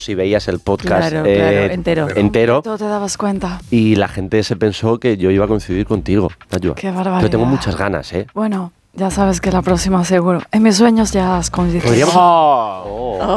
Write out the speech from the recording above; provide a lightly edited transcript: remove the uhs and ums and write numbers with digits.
si veías el podcast Claro, entero. ¿Tú te dabas cuenta? Y la gente se pensó que yo iba a coincidir contigo, Najwa. Qué barbaridad. Pero tengo muchas ganas, ¿eh? Bueno, ya sabes que la próxima seguro. En mis sueños ya has coincidido. Podríamos...